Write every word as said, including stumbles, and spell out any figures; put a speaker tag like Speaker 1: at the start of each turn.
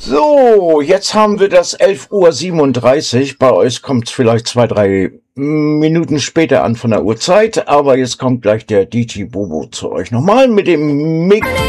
Speaker 1: So, jetzt haben wir das elf Uhr siebenunddreißig. Bei euch kommt es vielleicht zwei, drei Minuten später an von der Uhrzeit, aber jetzt kommt gleich der D J Bobo zu euch nochmal mit dem Mix.